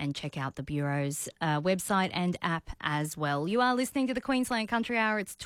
and check out the Bureau's website and app as well. You are listening to the Queensland Country Hour. It's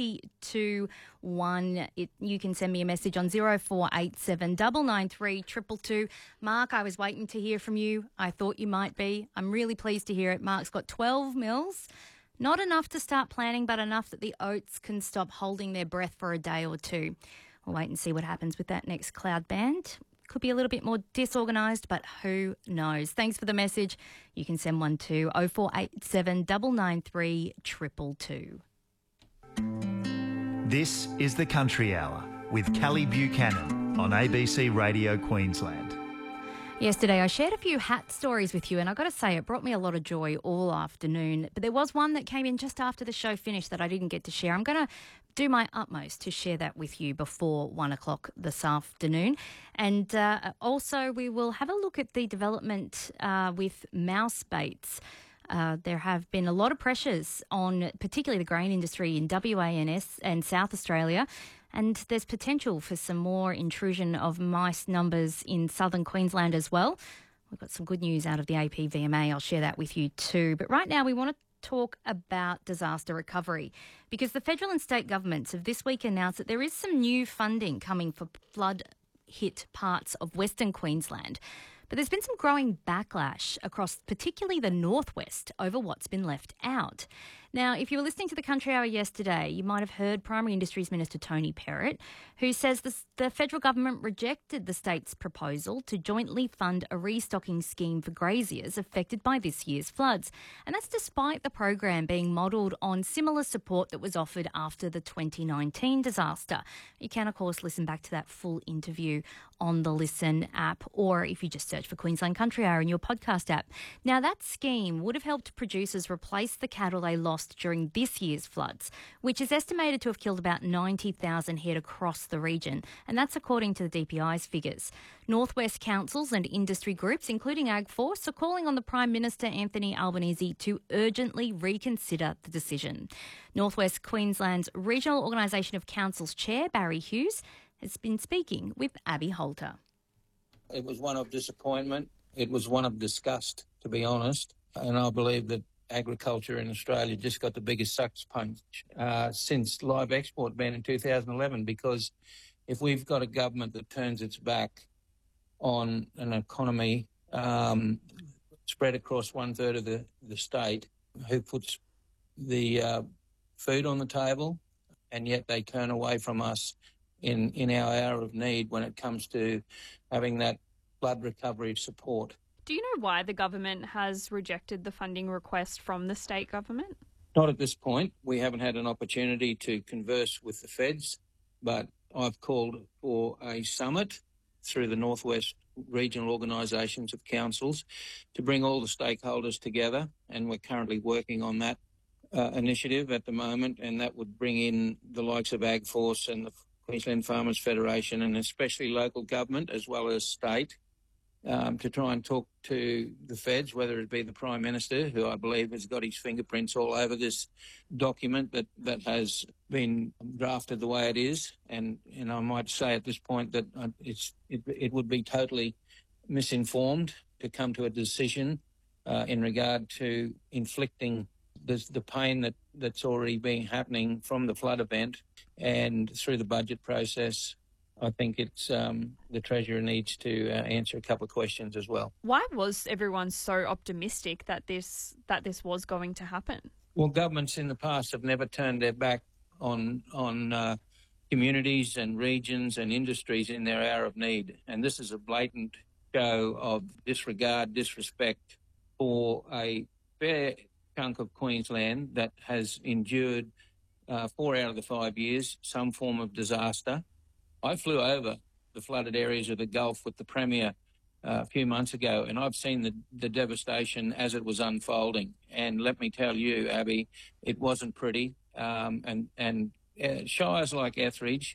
2021. You can send me a message on 0487 993 222. Mark, I was waiting to hear from you. I thought you might be. I'm really pleased to hear it. Mark's got 12 mils. Not enough to start planning, but enough that the oats can stop holding their breath for a day or two. We'll wait and see what happens with that next cloud band. Could be a little bit more disorganised, but who knows? Thanks for the message. You can send one to 0487 993 222. This is the Country Hour with Kelly Buchanan on ABC Radio Queensland. Yesterday I shared a few hat stories with you, and I've got to say it brought me a lot of joy all afternoon. But there was one that came in just after the show finished that I didn't get to share. I'm going to do my utmost to share that with you before 1 o'clock this afternoon. And also we will have a look at the development with mouse baits. There have been a lot of pressures on particularly the grain industry in WA and South Australia, and there's potential for some more intrusion of mice numbers in southern Queensland as well. We've got some good news out of the APVMA. I'll share that with you too. But right now we want to talk about disaster recovery, because the federal and state governments have this week announced that there is some new funding coming for flood-hit parts of Western Queensland. But there's been some growing backlash across particularly the northwest over what's been left out. Now, if you were listening to the Country Hour yesterday, you might have heard Primary Industries Minister Tony Perrott, who says the federal government rejected the state's proposal to jointly fund a restocking scheme for graziers affected by this year's floods. And that's despite the program being modelled on similar support that was offered after the 2019 disaster. You can, of course, listen back to that full interview on the Listen app, or if you just search for Queensland Country Hour in your podcast app. Now, that scheme would have helped producers replace the cattle they lost during this year's floods, which is estimated to have killed about 90,000 head across the region, and that's according to the DPI's figures. Northwest councils and industry groups, including AgForce, are calling on the Prime Minister Anthony Albanese to urgently reconsider the decision. Northwest Queensland's Regional Organisation of Councils Chair, Barry Hughes, has been speaking with Abby Holter. It was one of disappointment. It was one of disgust, to be honest. And I believe that agriculture in Australia just got the biggest sucker punch since live export ban in 2011, because if we've got a government that turns its back on an economy spread across 1/3 of the state, who puts the food on the table, and yet they turn away from us in our hour of need when it comes to having that flood recovery support. Do you know why the government has rejected the funding request from the state government? Not at this point. We haven't had an opportunity to converse with the feds, but I've called for a summit through the Northwest Regional Organisations of Councils to bring all the stakeholders together, and we're currently working on that initiative at the moment, and that would bring in the likes of AgForce and the Queensland Farmers Federation, and especially local government as well as state, to try and talk to the feds, whether it be the Prime Minister, who I believe has got his fingerprints all over this document that has been drafted the way it is. And I might say at this point that it would be totally misinformed to come to a decision in regard to inflicting the pain that's already been happening from the flood event and through the budget process. I think it's the Treasurer needs to answer a couple of questions as well. Why was everyone so optimistic that this was going to happen? Well, governments in the past have never turned their back on communities and regions and industries in their hour of need, and this is a blatant show of disrespect for a fair chunk of Queensland that has endured 4 out of the 5 years some form of disaster. I flew over the flooded areas of the Gulf with the Premier a few months ago, and I've seen the devastation as it was unfolding. And let me tell you, Abby, it wasn't pretty. And shires like Etheridge